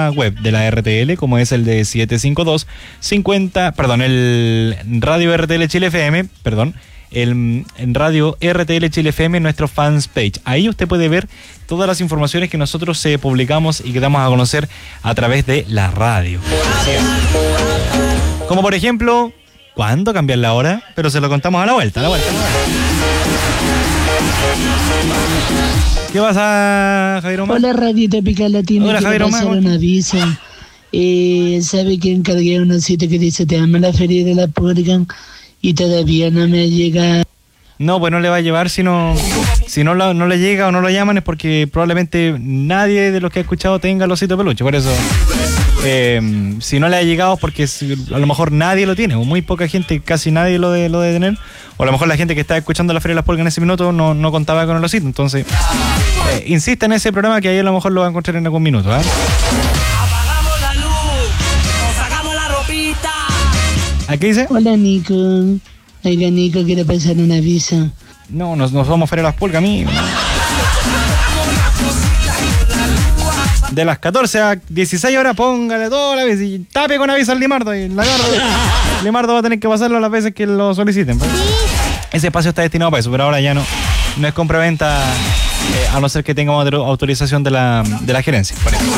programa web de la RTL, como es el de 752-50, perdón, el Radio RTL Chile FM, perdón, en Radio RTL Chile FM, nuestro fans page. Ahí usted puede ver todas las informaciones que nosotros publicamos y que damos a conocer a través de la radio. Así es. Como por ejemplo, ¿cuándo cambiar la hora? Pero se lo contamos a la vuelta, ¿Qué pasa, Javier Omar? Hola, Radio Tropical Latino. Hola, Javier Omar. Un aviso. ¿Sabe que encargué una cita que dice te llama la feria de la purga y todavía no me llega? No, pues no le va a llevar si no le llega o no lo llaman, es porque probablemente nadie de los que ha escuchado tenga el osito peluche. Por eso, si no le ha llegado es porque a lo mejor nadie lo tiene, o muy poca gente, casi nadie lo de tener, o a lo mejor la gente que está escuchando la Feria de las Pulgas en ese minuto no contaba con el osito. Entonces, insista en ese programa que ahí a lo mejor lo va a encontrar en algún minuto, ¿eh? Apagamos la luz, nos sacamos la ropita. ¿A qué dice? Hola, Nico. Oiga, Nico, quiero pasar un aviso. No, nos vamos a Feria de las Pulgas, amigo. De las 14 a 16 horas, póngale toda la vez y tape con aviso al Limardo. Y Limardo va a tener que pasarlo las veces que lo soliciten. Ese espacio está destinado para eso, pero ahora ya no es compra-venta, a no ser que tengamos autorización de la gerencia. Por ejemplo.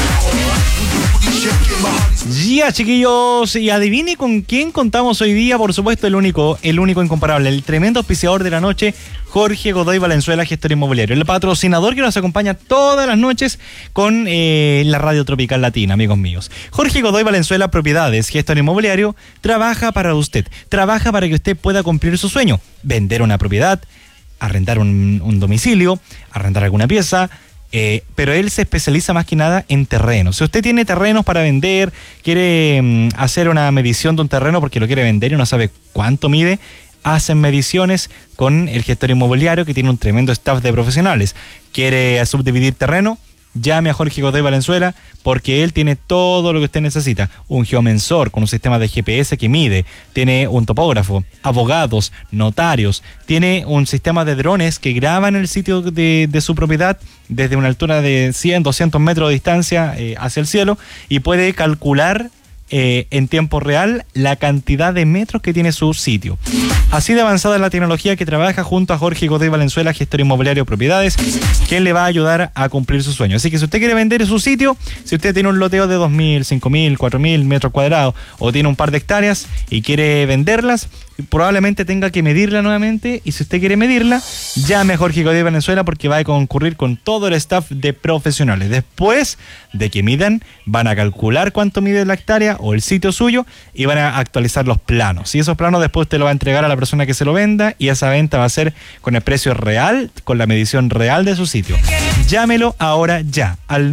Ya, chiquillos, y adivine con quién contamos hoy día. Por supuesto, el único incomparable, el tremendo auspiciador de la noche, Jorge Godoy Valenzuela, gestor inmobiliario, el patrocinador que nos acompaña todas las noches con la Radio Tropical Latina, amigos míos. Jorge Godoy Valenzuela Propiedades, gestor inmobiliario, trabaja para usted, trabaja para que usted pueda cumplir su sueño, vender una propiedad, arrendar un domicilio, arrendar alguna pieza. Pero él se especializa más que nada en terrenos. Si usted tiene terrenos para vender, quiere hacer una medición de un terreno porque lo quiere vender y no sabe cuánto mide, hacen mediciones con el gestor inmobiliario que tiene un tremendo staff de profesionales. ¿Quiere subdividir terreno? Llame a Jorge Godoy Valenzuela porque él tiene todo lo que usted necesita. Un geomensor con un sistema de GPS que mide, tiene un topógrafo, abogados, notarios, tiene un sistema de drones que graban el sitio de su propiedad desde una altura de 100, 200 metros de distancia hacia el cielo y puede calcular en tiempo real la cantidad de metros que tiene su sitio. Así de avanzada es la tecnología que trabaja junto a Jorge Godoy Valenzuela, gestor inmobiliario Propiedades, quien le va a ayudar a cumplir su sueño. Así que si usted quiere vender su sitio, si usted tiene un loteo de 2.000, 5.000, 4.000 metros cuadrados o tiene un par de hectáreas y quiere venderlas, probablemente tenga que medirla nuevamente, y si usted quiere medirla, llame a Jorge Godoy Valenzuela porque va a concurrir con todo el staff de profesionales. Después de que midan, van a calcular cuánto mide la hectárea o el sitio suyo y van a actualizar los planos. Y esos planos después usted lo va a entregar a la persona que se lo venda y esa venta va a ser con el precio real, con la medición real de su sitio. Llámelo ahora ya al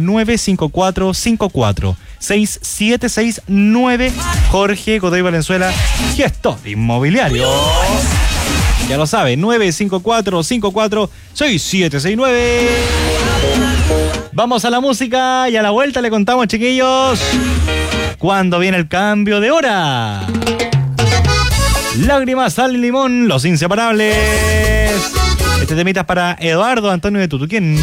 954-54-6769 Jorge Godoy Valenzuela, gestor inmobiliario. Ya lo sabe, 954-54-6769. Vamos a la música y a la vuelta le contamos, chiquillos, cuándo viene el cambio de hora. Lágrimas, sal y limón, los inseparables. Este temita es para Eduardo Antonio de Tutuquén.